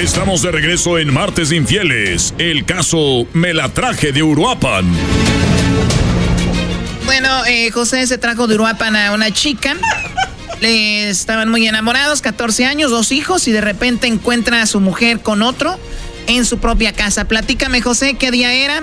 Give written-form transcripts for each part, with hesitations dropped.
Estamos de regreso en Martes Infieles, el caso Me la traje de Uruapan. Bueno, José se trajo de Uruapan a una chica. Estaban muy enamorados, 14 años, 2 hijos, y de repente encuentra a su mujer con otro en su propia casa. Platícame, José, ¿qué día era?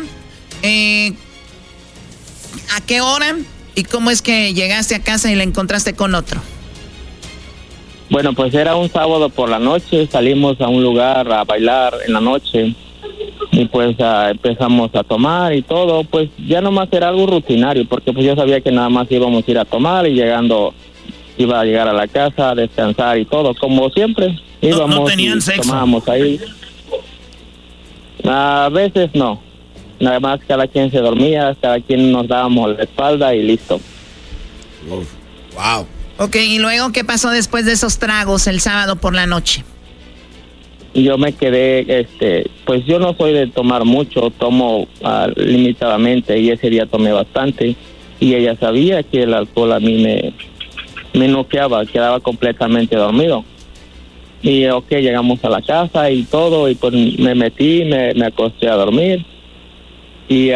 ¿A qué hora? ¿Y cómo es que llegaste a casa y la encontraste con otro? Bueno, pues era un sábado por la noche, salimos a un lugar a bailar en la noche y pues empezamos a tomar y todo, pues ya nomás era algo rutinario, porque pues yo sabía que nada más íbamos a ir a tomar y llegando iba a llegar a la casa a descansar y todo, como siempre íbamos. No tenían y sexo. Tomábamos ahí. A veces no, nada más cada quien se dormía, cada quien nos dábamos la espalda y listo. Wow. Ok, ¿y luego qué pasó después de esos tragos el sábado por la noche? Yo me quedé, pues yo no soy de tomar mucho, tomo limitadamente, y ese día tomé bastante, y ella sabía que el alcohol a mí me noqueaba, quedaba completamente dormido. Y llegamos a la casa y todo, y pues me metí, me acosté a dormir, y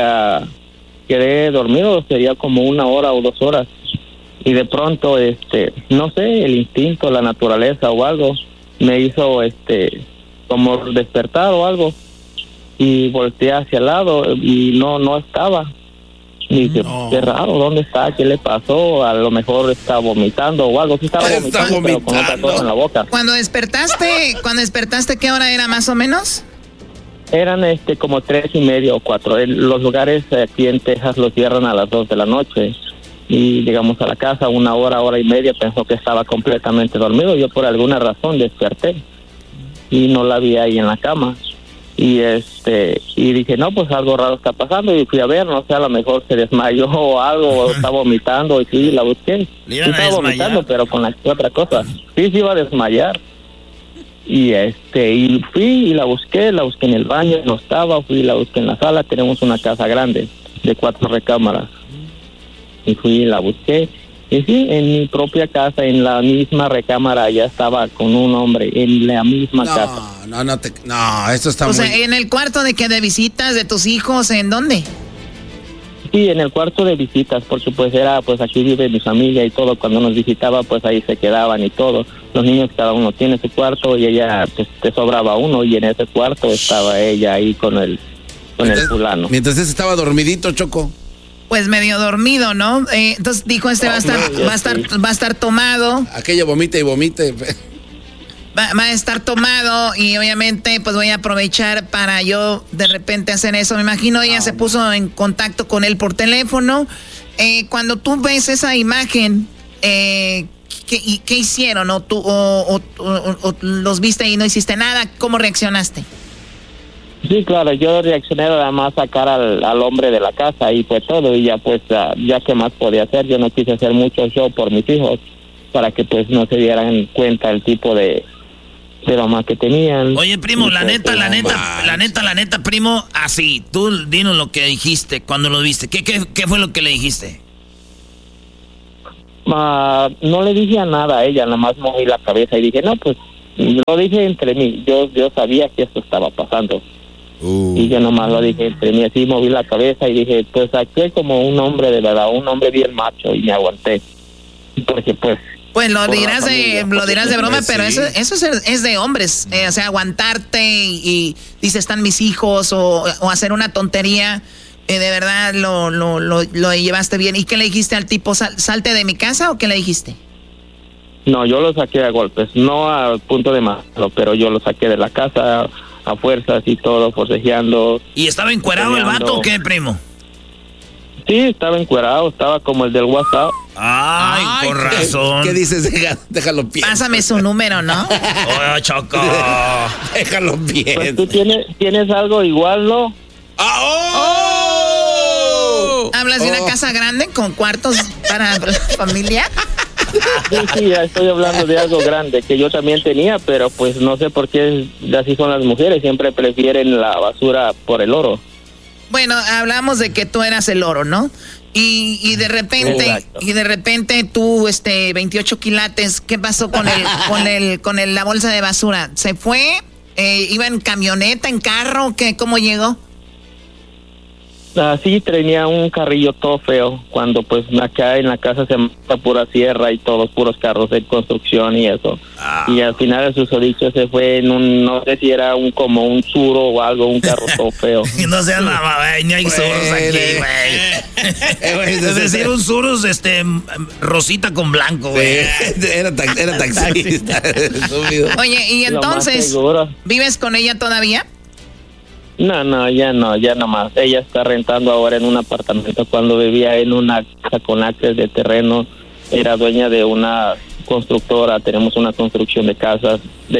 quedé dormido, sería como 1 hora o 2 horas. Y de pronto, no sé, el instinto, la naturaleza o algo, me hizo, como despertar o algo. Y volteé hacia el lado y no estaba. Y dije, qué raro, ¿dónde está? ¿Qué le pasó? A lo mejor está vomitando o algo. Sí estaba vomitando, pero con otra cosa en la boca. Cuando despertaste, ¿qué hora era más o menos? Eran como 3:30 o 4. Los lugares aquí en Texas los cierran a las 2 de la noche. Y llegamos a la casa 1 hora, 1:30, pensó que estaba completamente dormido. Yo por alguna razón desperté y no la vi ahí en la cama. Y y dije, no, pues algo raro está pasando, y fui a ver, no sé, a lo mejor se desmayó o algo, o está vomitando, y sí, la busqué. Sí estaba vomitando, pero con la otra cosa. Sí, se iba a desmayar. Y y fui y la busqué en el baño, no estaba, fui y la busqué en la sala. Tenemos una casa grande de 4 recámaras. Y fui y la busqué. Y sí, en mi propia casa, en la misma recámara, ya estaba con un hombre, en la misma casa. No, esto está muy... O sea, ¿en el cuarto de visitas de tus hijos, en dónde? Sí, en el cuarto de visitas, porque pues aquí vive mi familia y todo. Cuando nos visitaba, pues ahí se quedaban y todo. Los niños, cada uno tiene su cuarto, y ella, pues te sobraba uno, y en ese cuarto estaba ella ahí con el fulano. Mientras ese estaba dormidito, Choco. Pues medio dormido, ¿no? Entonces dijo, va a estar tomado. Aquello vomite y vomite. Va a estar tomado, y obviamente pues voy a aprovechar para yo de repente hacer eso. Me imagino ella se puso en contacto con él por teléfono. Cuando tú ves esa imagen, ¿qué hicieron? ¿O los viste y no hiciste nada? ¿Cómo reaccionaste? Sí, claro, yo reaccioné nada más a sacar al hombre de la casa y pues todo, y ya pues, ya qué más podía hacer. Yo no quise hacer mucho show por mis hijos, para que pues no se dieran cuenta el tipo de broma que tenían. Oye, primo, la neta, primo, así, tú dinos lo que dijiste cuando lo viste. ¿Qué fue lo que le dijiste? No le dije nada a ella, nada más moví la cabeza y dije, no, pues, lo dije entre mí. Yo sabía que esto estaba pasando. Y yo nomás lo dije entre mí, así moví la cabeza y dije, pues aquí como un hombre de verdad, un hombre bien macho, y me aguanté. Porque pues lo dirás de broma, sí. Pero eso es de hombres, o sea, aguantarte y dices, están mis hijos, o hacer una tontería, de verdad lo llevaste bien. ¿Y qué le dijiste al tipo? ¿Salte de mi casa, o qué le dijiste? No, yo lo saqué a golpes, no al punto de matarlo, pero yo lo saqué de la casa a fuerzas y todo, forcejeando. ¿Y estaba encuerado el vato o qué, primo? Sí, estaba encuerado, estaba como el del WhatsApp. Ay, con razón. ¿Qué dices? Déjalo bien. Pásame su número, ¿no? Oye, Choco. Déjalo bien. Pues tú tienes algo igual, ¿no? ¿Hablas de una casa grande con cuartos para la familia? Sí, ya estoy hablando de algo grande que yo también tenía, pero pues no sé por qué así son las mujeres, siempre prefieren la basura por el oro. Bueno, hablamos de que tú eras el oro, ¿no? Y de repente tú 28 quilates, ¿qué pasó con la bolsa de basura? ¿Se fue ¿Iba en camioneta, en carro? ¿Cómo llegó? Sí, tenía un carrillo todo feo, cuando pues acá en la casa se mata pura sierra y todos puros carros de construcción y eso. Y al final de sus dichos se fue en un, no sé si era como un Suro o algo, un carro todo feo. No seas mamá, güey, ni hay Suros aquí, güey. Es decir, un Suros, rosita con blanco, güey. Era taxista. Oye, y entonces, ¿vives con ella todavía? No, ya no más. Ella está rentando ahora en un apartamento. Cuando vivía en una casa con acres de terreno, era dueña de una constructora. Tenemos una construcción de casas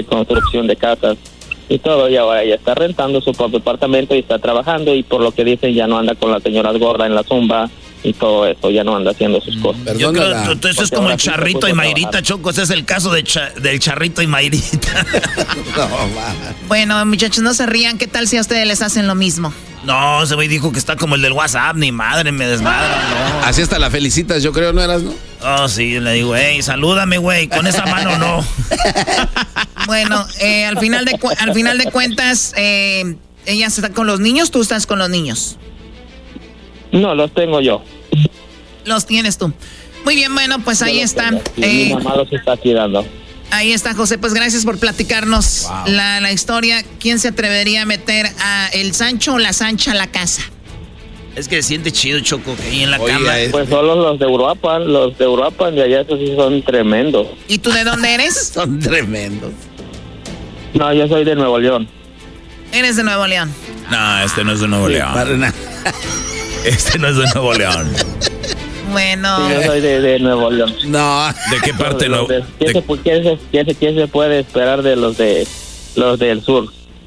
y todo. Y ahora ella está rentando su propio apartamento y está trabajando. Y por lo que dicen, ya no anda con las señoras gordas en la zumba y todo eso, ya no anda haciendo sus cosas. Yo creo que eso es como el Charrito y Mayrita, Choco. Ese es el caso del Charrito y Mayrita. Bueno, muchachos, no se rían. ¿Qué tal si a ustedes les hacen lo mismo? No, ese güey dijo que está como el del WhatsApp. Ni madre, me desmadra. No. Así hasta la felicitas, yo creo, ¿no eras, no? Oh, sí, le digo, salúdame, güey. Con esa mano no. Bueno, al final de cuentas, ella está con los niños, ¿tú estás con los niños? No, los tengo yo. Los tienes tú. Muy bien, bueno, pues ahí está. Mi mamá los está cuidando. Ahí está, José. Pues gracias por platicarnos la historia. ¿Quién se atrevería a meter a el Sancho o la Sancha a la casa? Es que se siente chido, Choco, que ahí en la cama. Pues solo los de Uruapan, de allá, esos sí son tremendos. ¿Y tú de dónde eres? Son tremendos. No, yo soy de Nuevo León. ¿Eres de Nuevo León? No, este no es de Nuevo León. Este no es de Nuevo León. Bueno. Sí, yo soy de Nuevo León. No. ¿De qué parte no? ¿Quién se puede esperar de los del sur?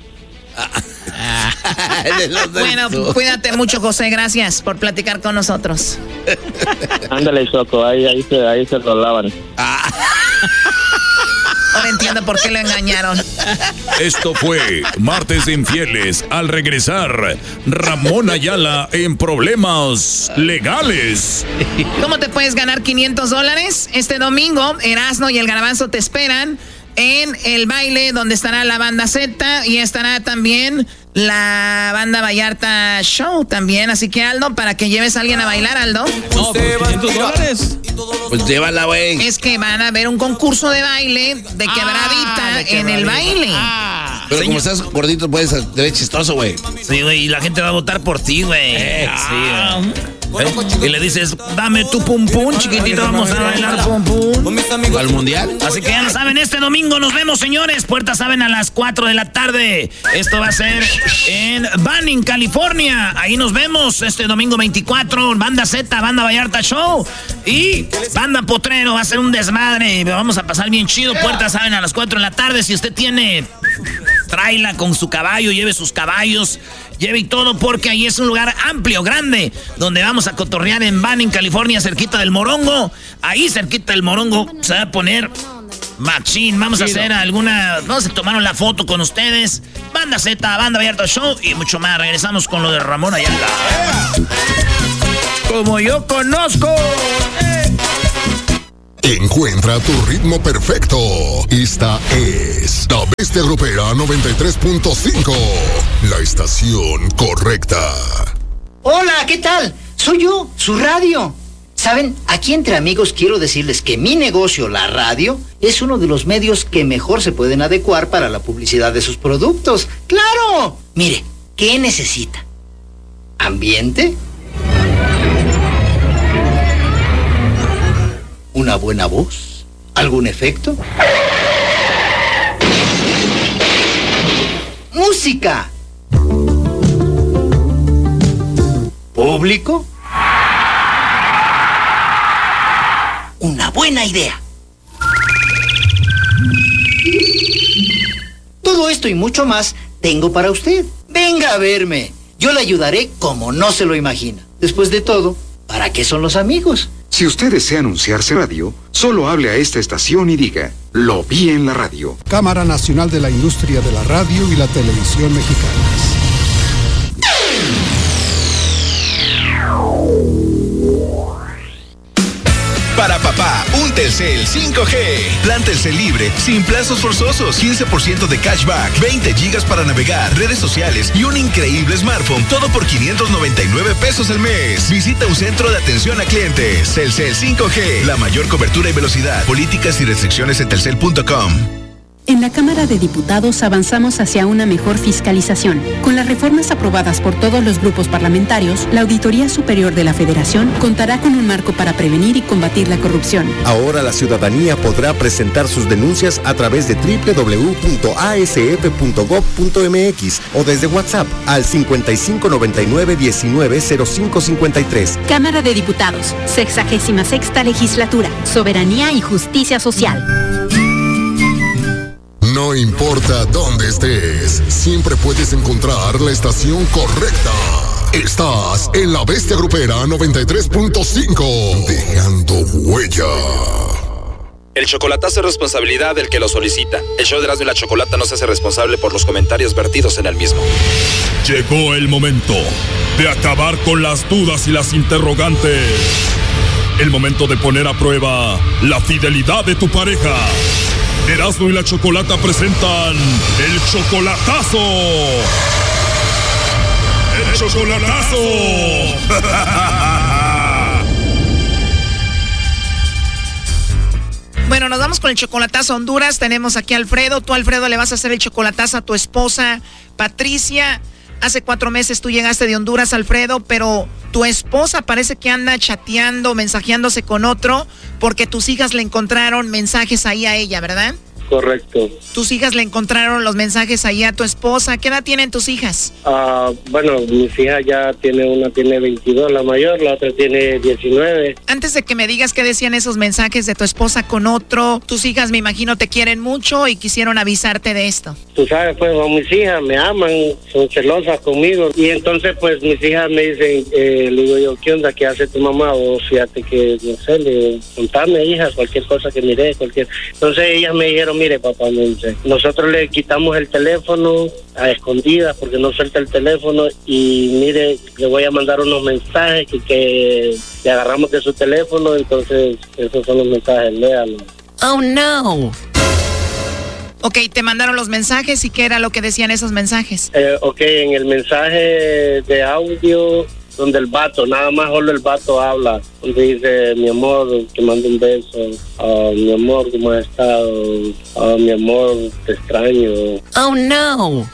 Bueno, cuídate mucho, José. Gracias por platicar con nosotros. Ándale, Choco. Ahí se lo lavan. Ahora entiendo por qué lo engañaron. Esto fue Martes de Infieles. Al regresar, Ramón Ayala en problemas legales. ¿Cómo te puedes ganar $500? Este domingo, Erasmo y el Garbanzo te esperan en el baile donde estará la banda Z y estará también la banda Vallarta Show también. Así que, Aldo, para que lleves a alguien a bailar, Aldo. No, $500. Pues llévala, güey. Es que van a ver un concurso de baile de quebradita en el baile. Pero como estás gordito, puedes ser chistoso, güey. Sí, güey, y la gente va a votar por ti, güey. Sí, y le dices, dame tu pum pum, chiquitito, vamos a bailar pum pum. ¿Al mundial? Así que ya lo saben, este domingo nos vemos, señores. Puertas abren a las 4 de la tarde. Esto va a ser en Banning, California. Ahí nos vemos este domingo 24. Banda Z, Banda Vallarta Show y Banda Potrero. Va a ser un desmadre. Vamos a pasar bien chido. Puertas abren a las 4 de la tarde. Si usted tiene, tráela con su caballo, lleve sus caballos, lleve y todo, porque ahí es un lugar amplio, grande, donde vamos a cotorrear en Banning, California, cerquita del Morongo. Ahí cerquita del Morongo se va a poner machín. Vamos a hacer vamos a tomar la foto con ustedes. Banda Z, Banda Vallarta Show y mucho más. Regresamos con lo de Ramón Ayala. Como yo conozco. Encuentra tu ritmo perfecto. Esta es La Bestia Grupera 93.5, la estación correcta. Hola, ¿qué tal? Soy yo, su radio. Saben, aquí entre amigos quiero decirles que mi negocio, la radio, es uno de los medios que mejor se pueden adecuar para la publicidad de sus productos. ¡Claro! Mire, ¿qué necesita? ¿Ambiente? ¿Una buena voz? ¿Algún efecto? ¡Música! ¿Público? Una buena idea. Todo esto y mucho más tengo para usted. Venga a verme. Yo le ayudaré como no se lo imagina. Después de todo, ¿para qué son los amigos? Si usted desea anunciarse en radio, solo hable a esta estación y diga, lo vi en la radio. Cámara Nacional de la Industria de la Radio y la Televisión Mexicanas. Para papá, un Telcel 5G. Plan Telcel libre, sin plazos forzosos, 15% de cashback, 20 gigas para navegar, redes sociales y un increíble smartphone. Todo por 599 pesos al mes. Visita un centro de atención a clientes. Telcel 5G, la mayor cobertura y velocidad. Políticas y restricciones en telcel.com. En la Cámara de Diputados avanzamos hacia una mejor fiscalización. Con las reformas aprobadas por todos los grupos parlamentarios, la Auditoría Superior de la Federación contará con un marco para prevenir y combatir la corrupción. Ahora la ciudadanía podrá presentar sus denuncias a través de www.asf.gov.mx o desde WhatsApp al 5599-190553. Cámara de Diputados, 66ª Legislatura, Soberanía y Justicia Social. No importa dónde estés, siempre puedes encontrar la estación correcta. Estás en La Bestia Grupera 93.5, dejando huella. El chocolatazo es responsabilidad del que lo solicita. El show de Erasmo y la Chocolata no se hace responsable por los comentarios vertidos en el mismo. Llegó el momento de acabar con las dudas y las interrogantes. El momento de poner a prueba la fidelidad de tu pareja. Erasmo y la Chocolata presentan el chocolatazo. ¡El chocolatazo! Bueno, nos vamos con el chocolatazo a Honduras. Tenemos aquí a Alfredo. Tú, Alfredo, le vas a hacer el chocolatazo a tu esposa, Patricia. Hace 4 meses tú llegaste de Honduras, Alfredo, pero tu esposa parece que anda chateando, mensajeándose con otro, porque tus hijas le encontraron mensajes ahí a ella, ¿verdad? Correcto. Tus hijas le encontraron los mensajes ahí a tu esposa. ¿Qué edad tienen tus hijas? Bueno, mis hijas ya una tiene 22, la mayor, la otra tiene 19. Antes de que me digas qué decían esos mensajes de tu esposa con otro, tus hijas me imagino te quieren mucho y quisieron avisarte de esto. Tú sabes, pues, mis hijas me aman, son celosas conmigo. Y entonces, pues, mis hijas me dicen, le digo yo, ¿qué onda? ¿Qué hace tu mamá? O fíjate que, no sé, contame, hija, cualquier cosa que mire, cualquier... Entonces ellas me dijeron, mire, papá, nosotros le quitamos el teléfono a escondidas porque no suelta el teléfono y mire, le voy a mandar unos mensajes que le agarramos de su teléfono, entonces esos son los mensajes, léalos. Oh, no. Ok, te mandaron los mensajes y ¿qué era lo que decían esos mensajes? Ok, en el mensaje de audio... donde el vato, nada más solo el vato habla, donde dice, mi amor, te mando un beso, mi amor, ¿cómo has estado? Mi amor, te extraño. Oh, no.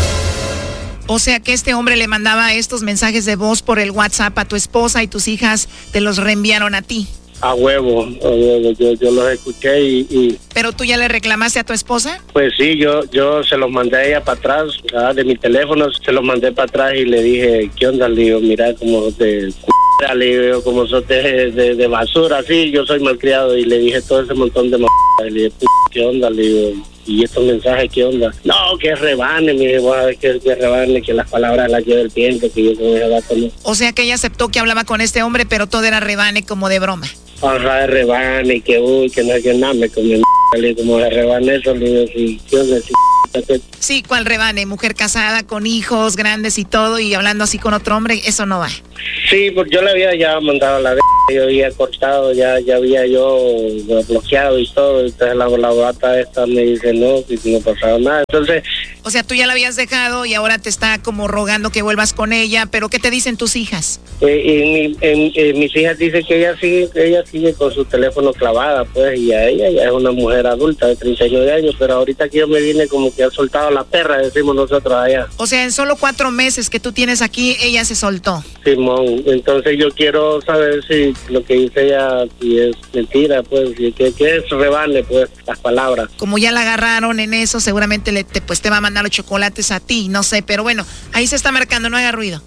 O sea que este hombre le mandaba estos mensajes de voz por el WhatsApp a tu esposa y tus hijas te los reenviaron a ti. A huevo, yo los escuché y... ¿Pero tú ya le reclamaste a tu esposa? Pues sí, yo se los mandé a ella para atrás, de mi teléfono, se los mandé para atrás y le dije, ¿qué onda? Le digo, mira, como de le digo, como sos de basura, sí, yo soy malcriado, y le dije todo ese montón de le dije, ¿qué onda? Le digo, ¿y estos mensajes qué onda? No, que rebane, me dijo, que rebane, que las palabras las lleve el viento, que yo con ese gato no. O sea que ella aceptó que hablaba con este hombre, pero todo era rebane, como de broma. Ajá, de rebane, que no hay que nada, me comió como de rebane eso, le digo, sí, ¿qué onda? Sí, ¿cuál rebane? Mujer casada, con hijos grandes y todo, y hablando así con otro hombre, eso no va. Sí, pues yo le había ya mandado la yo había cortado, ya había yo bloqueado y todo, entonces la bata esta me dice no, que no pasaba nada, entonces... O sea, tú ya la habías dejado y ahora te está como rogando que vuelvas con ella, pero ¿qué te dicen tus hijas? Mis hijas dicen que ella sigue con su teléfono clavada, pues, y a ella ya es una mujer adulta de 39 años, pero ahorita que yo me vine como que ha soltado la perra, decimos nosotros allá. O sea, en solo 4 meses que tú tienes aquí, ella se soltó. Simón, entonces yo quiero saber si lo que dice ella si es mentira, pues, que es rebane, pues, las palabras. Como ya la agarraron en eso, seguramente te va a mandar los chocolates a ti, no sé, pero bueno, ahí se está marcando, no haga ruido.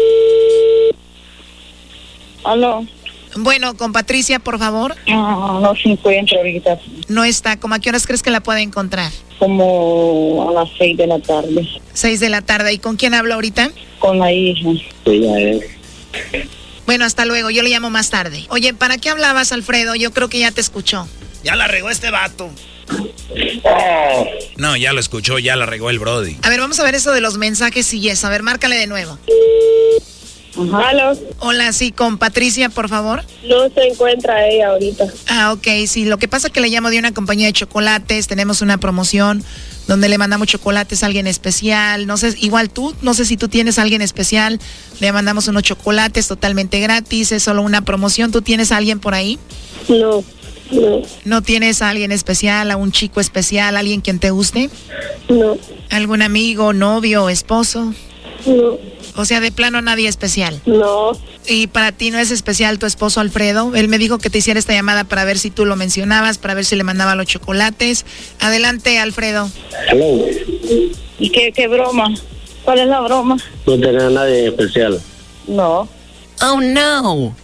¿Aló? Bueno, con Patricia, por favor. No se encuentra ahorita. No está, ¿cómo a qué horas crees que la puede encontrar? Como a las 6 de la tarde. 6 de la tarde, ¿y con quién hablo ahorita? Con la hija. Sí, ya es. Bueno, hasta luego, yo le llamo más tarde. Oye, ¿para qué hablabas, Alfredo? Yo creo que ya te escuchó. Ya la regó este vato. No, ya lo escuchó, ya la regó el brody. A ver, vamos a ver eso de los mensajes y eso. A ver, márcale de nuevo. ¿Aló? Hola, sí, con Patricia, por favor. No se encuentra ella ahorita. Ah, ok, sí, lo que pasa es que le llamo de una compañía de chocolates, tenemos una promoción donde le mandamos chocolates a alguien especial, no sé, igual tú, no sé si tú tienes a alguien especial, le mandamos unos chocolates totalmente gratis, es solo una promoción. ¿Tú tienes a alguien por ahí? No. ¿No tienes a alguien especial, a un chico especial, alguien quien te guste? No. ¿Algún amigo, novio, esposo? No. O sea, de plano nadie especial. No. ¿Y para ti no es especial tu esposo Alfredo? Él me dijo que te hiciera esta llamada para ver si tú lo mencionabas, para ver si le mandaba los chocolates. Adelante, Alfredo. Hello. ¿Y qué broma? ¿Cuál es la broma? No tenía a nadie especial. No. Oh, no.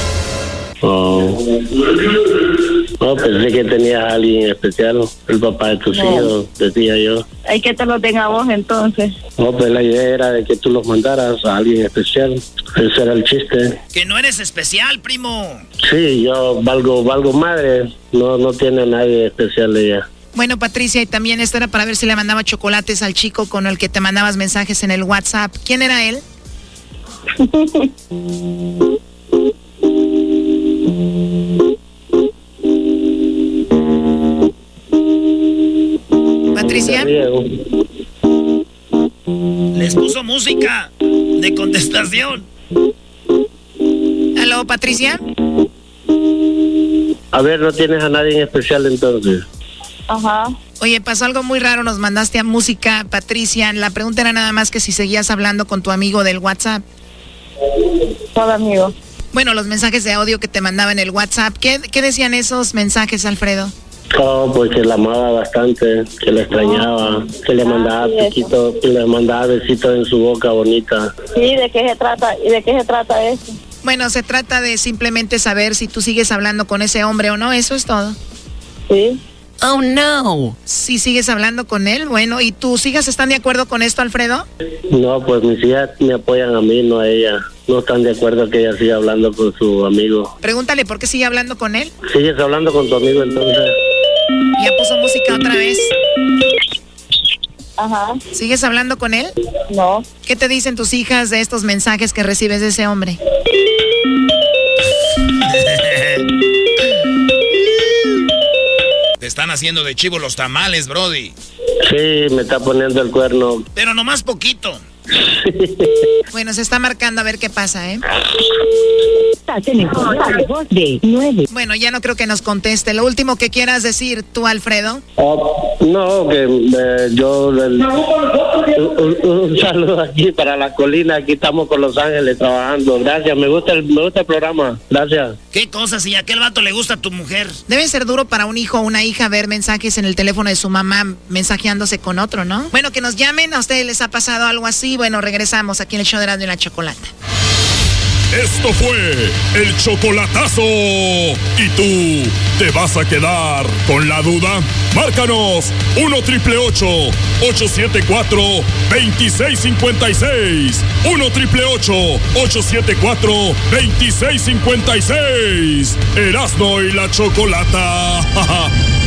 No, pensé que tenías a alguien especial, el papá de tus hijos, decía yo. Hay que te lo tenga vos entonces. No, pues la idea era de que tú los mandaras a alguien especial. Ese era el chiste. Que no eres especial, primo. Sí, yo valgo madre. No tiene a nadie especial ella. Bueno, Patricia, y también esto era para ver si le mandaba chocolates al chico con el que te mandabas mensajes en el WhatsApp. ¿Quién era él? Patricia. Les puso música de contestación. ¿Aló, Patricia? A ver, ¿no tienes a nadie en especial entonces? Ajá. Oye, pasó algo muy raro, nos mandaste a música, Patricia. La pregunta era nada más que si seguías hablando con tu amigo del WhatsApp. ¿Cuál amigo? Bueno, los mensajes de audio que te mandaba en el WhatsApp. ¿Qué decían esos mensajes, Alfredo? Oh, pues que la amaba bastante, que la extrañaba, que le mandaba piquitos, que le mandaba besitos en su boca bonita. Sí, ¿de qué se trata? ¿Y de qué se trata eso? Bueno, se trata de simplemente saber si tú sigues hablando con ese hombre o no, eso es todo. Sí. Oh, no. Si sigues hablando con él, bueno, ¿y tus hijas están de acuerdo con esto, Alfredo? No, pues mis hijas me apoyan a mí, no a ella. No están de acuerdo que ella siga hablando con su amigo. Pregúntale por qué sigue hablando con él. ¿Sigues hablando con tu amigo entonces? Ya puso música otra vez. Ajá. ¿Sigues hablando con él? No. ¿Qué te dicen tus hijas de estos mensajes que recibes de ese hombre? Te están haciendo de chivo los tamales, brody. Sí, me está poniendo el cuerno. Pero nomás poquito. Bueno, se está marcando a ver qué pasa, ¿eh? Bueno, ya no creo que nos conteste. Lo último que quieras decir tú, Alfredo. No, que yo... un saludo aquí para la colina. Aquí estamos con Los Ángeles trabajando. Gracias, me gusta el programa. Gracias. ¿Qué cosa? Si a aquel vato le gusta a tu mujer. Debe ser duro para un hijo o una hija ver mensajes en el teléfono de su mamá mensajeándose con otro, ¿no? Bueno, que nos llamen. ¿A ustedes les ha pasado algo así? Bueno, regresamos aquí en el show de Erasmo y la Chocolata. Esto fue el chocolatazo. ¿Y tú te vas a quedar con la duda? Márcanos 1-888-874-2656. 1-888-874-2656. Erasmo y la Chocolata.